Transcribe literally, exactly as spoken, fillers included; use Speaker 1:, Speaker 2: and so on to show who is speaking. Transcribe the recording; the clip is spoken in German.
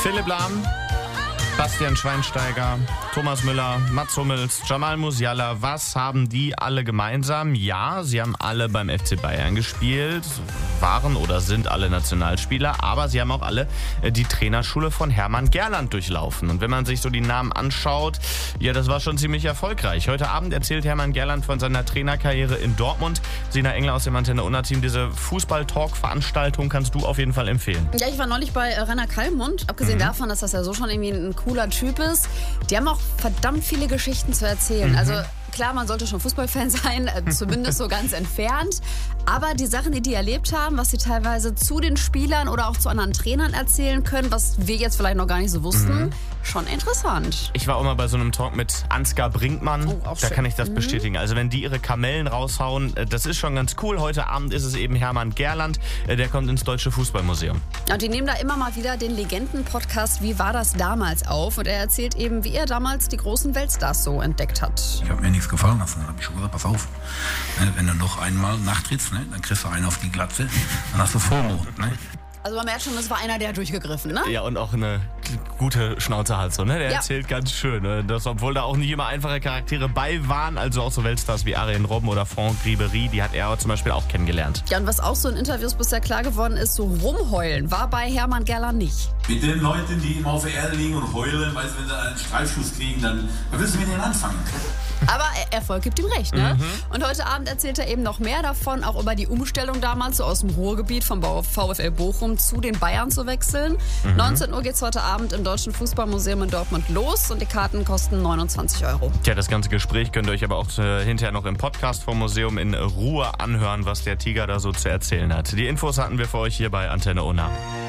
Speaker 1: Philipp Lahm, Bastian Schweinsteiger, Thomas Müller, Mats Hummels, Jamal Musiala, was haben die alle gemeinsam? Ja, sie haben alle beim F C Bayern gespielt, waren oder sind alle Nationalspieler, aber sie haben auch alle die Trainerschule von Hermann Gerland durchlaufen. Und wenn man sich so die Namen anschaut, ja, das war schon ziemlich erfolgreich. Heute Abend erzählt Hermann Gerland von seiner Trainerkarriere in Dortmund. Sina Engler aus dem Antenne Unna-Team, diese Fußball-Talk-Veranstaltung kannst du auf jeden Fall empfehlen.
Speaker 2: Ja, ich war neulich bei Rainer Kallmund, abgesehen mhm. davon, dass das ja so schon irgendwie ein cooler Typ ist. Die haben auch verdammt viele Geschichten zu erzählen. Mhm. Also klar, man sollte schon Fußballfan sein, zumindest so ganz entfernt. Aber die Sachen, die die erlebt haben, was sie teilweise zu den Spielern oder auch zu anderen Trainern erzählen können, was wir jetzt vielleicht noch gar nicht so wussten, mhm. schon interessant.
Speaker 1: Ich war auch mal bei so einem Talk mit Ansgar Brinkmann.
Speaker 2: Oh, auch
Speaker 1: da
Speaker 2: schön.
Speaker 1: kann ich das
Speaker 2: mhm.
Speaker 1: bestätigen. Also wenn die ihre Kamellen raushauen, das ist schon ganz cool. Heute Abend ist es eben Hermann Gerland, der kommt ins Deutsche Fußballmuseum.
Speaker 2: Und die nehmen da immer mal wieder den Legenden-Podcast Wie war das damals auf? Und er erzählt eben, wie er damals die großen Weltstars so entdeckt hat.
Speaker 3: Ich habe mir nichts gefallen lassen. Dann habe ich schon gesagt, pass auf, wenn du noch einmal nachtrittst, ne, dann kriegst du einen auf die Glatze, dann hast du Vormond. Ne?
Speaker 2: Also man merkt schon, das war einer, der hat durchgegriffen, ne?
Speaker 1: Ja, und auch eine gute Schnauze hat so, ne? Der
Speaker 2: ja.
Speaker 1: erzählt ganz schön, ne? Das, obwohl da auch nicht immer einfache Charaktere bei waren, also auch so Weltstars wie Arjen Robben oder Franck Ribéry, die hat er zum Beispiel auch kennengelernt.
Speaker 2: Ja, und was auch so in Interviews bisher klar geworden ist, so rumheulen war bei Hermann Gerland nicht.
Speaker 4: Mit den Leuten, die immer auf der Erde liegen und heulen, weil wenn sie einen Streifschuss kriegen, dann was willst du mit denen anfangen?
Speaker 2: Aber Erfolg gibt ihm recht, ne?
Speaker 1: Mhm.
Speaker 2: Und heute Abend erzählt er eben noch mehr davon, auch über die Umstellung damals, so aus dem Ruhrgebiet vom VfL Bochum zu den Bayern zu wechseln. Mhm. neunzehn Uhr geht's heute Abend im Deutschen Fußballmuseum in Dortmund los und die Karten kosten neunundzwanzig Euro.
Speaker 1: Tja, das ganze Gespräch könnt ihr euch aber auch äh, hinterher noch im Podcast vom Museum in Ruhe anhören, was der Tiger da so zu erzählen hat. Die Infos hatten wir für euch hier bei Antenne Unna.